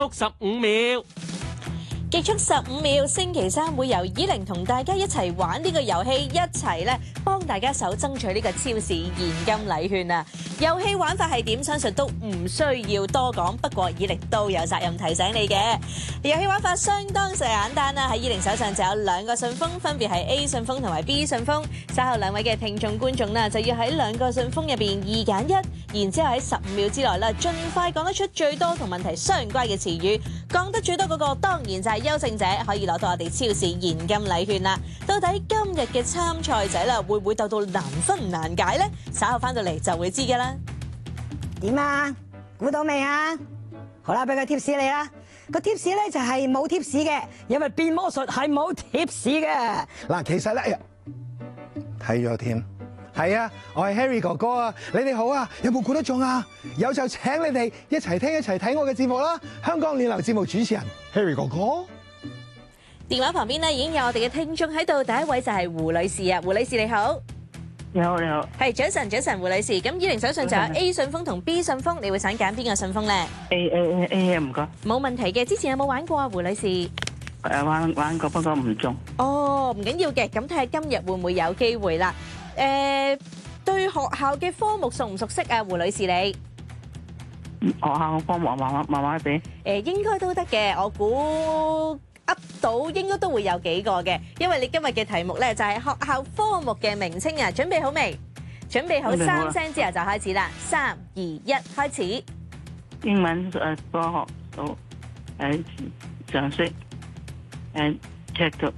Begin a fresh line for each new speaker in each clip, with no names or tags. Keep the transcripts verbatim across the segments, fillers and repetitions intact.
十五秒。
極速十五秒，星期三會由以玲同大家一齊玩呢個遊戲，一齊咧幫大家手爭取呢個超市現金禮券啊！遊戲玩法係點？相信都唔需要多講，不過以玲都有責任提醒你嘅。遊戲玩法相當之簡單啦，喺以玲手上就有兩個信封，分別係 A 信封同埋 B 信封。稍後兩位嘅聽眾觀眾啦，就要喺兩個信封入邊二揀一，然之後喺十五秒之內啦，盡快講得出最多同問題相關嘅詞語，講得最多嗰個當然就係優勝者，可以攞到我哋超市現金禮券啦。到底今日嘅參賽者啦，會唔會鬥到難分難解呢？稍後翻到嚟就會知㗎啦。
點啊？估到未啊？好啦，俾個貼士你啦。個貼士咧就係冇貼士嘅，因為變魔術係冇貼士嘅。
嗱，其實咧睇咗添，係啊，我係 Harry 哥哥啊，你哋好啊，有冇估得中啊？有就請你哋一齊聽一齊睇我嘅節目啦！香港暖流節目主持人 Harry 哥哥。
電話旁邊咧已經有我哋嘅聽眾喺度，第一位就係胡女士啊，胡女士你好。
你好，你好。
係早晨，早晨，胡女士。咁以玲手上就有 A 信封同 B 信封，你會想揀邊個信封咧
？A A A A 唔該。
冇問題嘅，之前有冇玩過啊，胡女士？
誒玩玩過，不過唔中。
哦，唔緊要嘅，咁睇下今日會唔會有機會啦？誒，對學校嘅科目熟唔熟悉啊，胡女士你？
學校嘅科目麻麻麻麻地。
誒，應該都得嘅，我估。噏到應該都會有幾個嘅，因為你今日嘅題目咧就係學校科目嘅名稱啊！準備好未？準備好三聲之後就開始啦！三二一，開始。
英文誒科學數誒常識誒尺度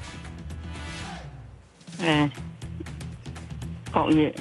誒國語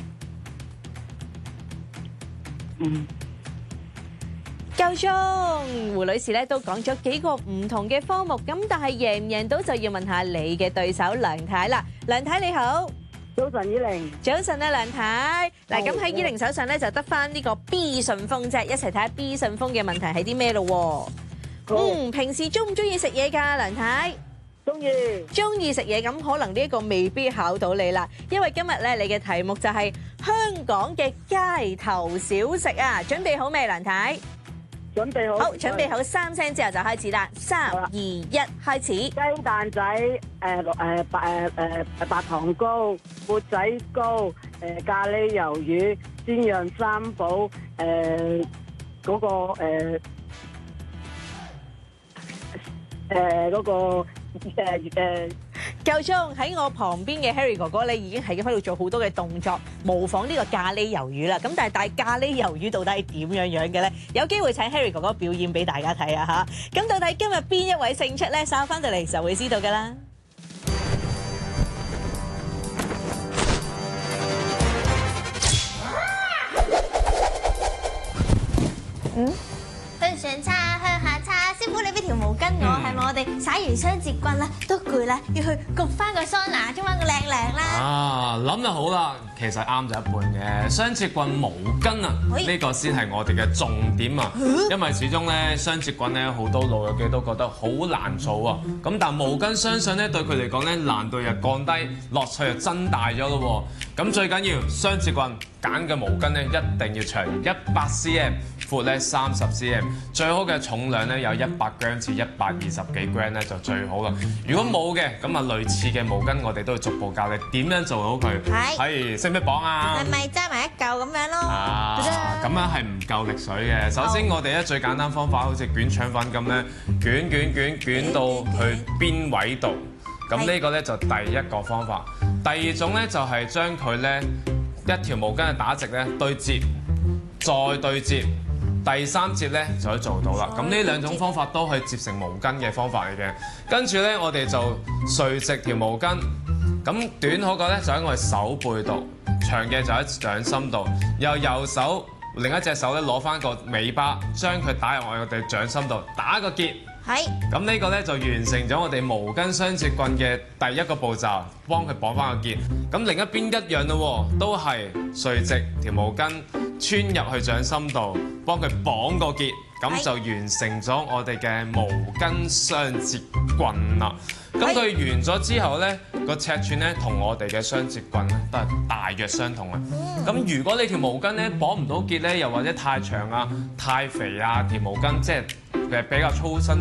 嗯。
夠鐘，胡女士咧都講咗幾個唔同嘅科目，咁但係贏唔贏到就要問下你嘅對手梁太啦。梁太你好，
早晨以玲。
早晨啊梁太，嗱咁喺以玲手上咧就得翻呢個 B 信封啫，一齊睇下 B 信封嘅問題係啲咩咯。嗯，平時中唔中意食嘢噶梁太？
中意。
中意食嘢，咁可能呢一個未必考到你啦，因為今日咧你嘅題目就係香港嘅街頭小食啊，準備好未梁太？
準備好，
好，準備好三聲之後就開始啦，三二一，開始。
雞蛋仔，誒誒白誒誒白糖糕，缽仔糕，誒咖喱魷魚，煎釀三寶，誒嗰個誒誒嗰個誒誒。
夠鐘，喺我旁邊嘅 Harry 哥哥，你已經係喺度做好多嘅動作，模仿呢個咖喱魷魚啦。咁但係但係咖喱魷魚到底係點樣樣嘅咧？有機會請 Harry 哥哥表演俾大家睇啊嚇！咁到底今日邊一位勝出咧？稍翻到嚟就會知道㗎啦。
嗯？去上叉，向下叉。師傅，你俾條毛巾我，係咪我哋灑完雙節棍啦，都攰啦，要去焗翻個桑拿，沖翻個靚涼啦。
啊，諗就好啦，其實啱就一半嘅。雙節棍毛巾啊，呢個先係我哋嘅重點啊。因為始終咧，雙節棍咧好多老友記都覺得好難做啊。咁但毛巾相信咧對佢嚟講咧難度又降低，樂趣又增大咗咯喎。咁最緊要雙節棍揀嘅毛巾咧一定要長一百 cm， 闊咧三十 cm， 最好嘅重量咧有一百 gram 至一百二十幾 gram 咧就最好啦。如果冇嘅，咁啊類似嘅毛巾我哋都會逐步教你點樣做好佢。
係。
係識唔識綁啊？
係咪揸埋一嚿咁樣咯？
啊，咁樣係唔夠力水嘅。首先我哋咧最簡單方法，好似捲腸粉咁咧，捲捲捲捲到去邊位度。咁呢個咧就第一個方法。第二種咧就係將佢咧一條毛巾嘅打直咧對接，再對接。第三節咧就可以做到啦。咁呢兩種方法都係接成毛巾嘅方法嚟嘅。跟住咧，我哋就垂直條毛巾。咁短嗰個咧就喺我哋手背度，長嘅就喺掌心度。由右手另一隻手咧攞翻個尾巴，將佢打入我哋掌心度，打個結。
係。
咁呢個咧就完成咗我哋毛巾雙節棍嘅第一個步驟，幫佢綁翻個結。咁另一邊一樣咯喎，都係垂直條毛巾穿入去掌心度，幫佢綁個結，咁就完成咗我哋嘅毛巾雙節棍啦。咁佢完咗之後咧，個尺寸咧同我哋嘅雙節棍咧都係大約相同嘅。咁如果你條毛巾咧綁唔到結咧，又或者太長啊、太肥啊，條毛巾即係嘅比較粗身